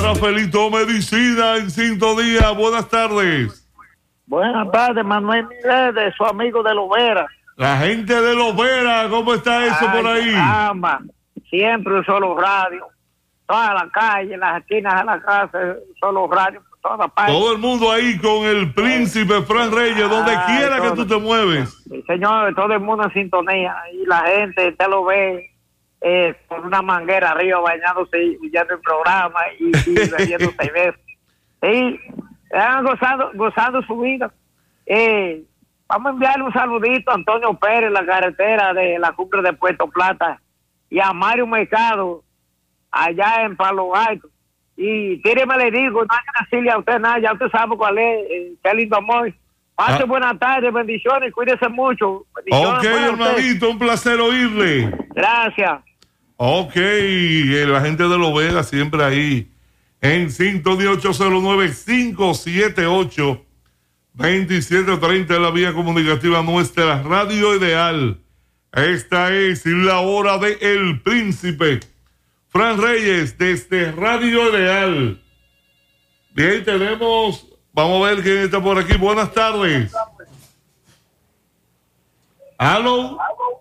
Rafaelito Medicina en sintonía. Buenas tardes. Buenas tardes, Manuel Miguel, su amigo de Lovera. La gente de Lovera, ¿cómo está eso por ahí? Caramba, siempre solo radio. Toda la calle, las esquinas de la casa, solo radio, por toda parte. Todo el mundo ahí con el príncipe Fran Reyes, donde quiera que tú te mueves. Sí, señor, todo el mundo en sintonía. Y la gente, te lo ve con una manguera arriba, bañándose y viendo el programa y bebiendo cerveza. Sí, están gozando su vida. Vamos a enviarle un saludito a Antonio Pérez, la carretera de la cumbre de Puerto Plata, y a Mario Mercado, allá en Palo Alto. Y tíreme, le digo, no hay que decirle a usted nada, ya usted sabe cuál es, qué lindo amor. Pase buenas tardes, bendiciones, cuídese mucho. Ok, hermanito, un placer oírle. Gracias. Ok, la gente de Lovera siempre ahí en sintonía. 809-578-2730 es la vía comunicativa nuestra, Radio Ideal. Esta es la hora de El Príncipe Fran Reyes desde Radio Ideal. Bien, vamos a ver quién está por aquí. Buenas tardes. ¿Aló?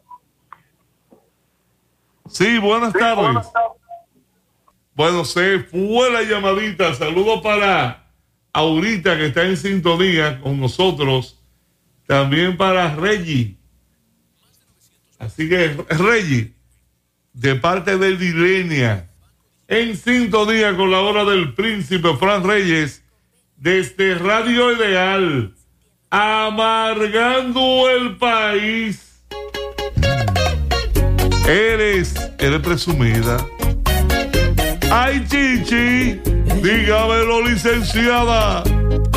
Sí, buenas tardes. Bueno, se fue la llamadita. Saludos para Aurita, que está en sintonía con nosotros. También para Reggie. Así que, Reggie, de parte de Dilenia, en sintonía con la hora del príncipe Fran Reyes, desde Radio Ideal, amargando el país. Eres presumida. Ay, Chichi, dígamelo, licenciada.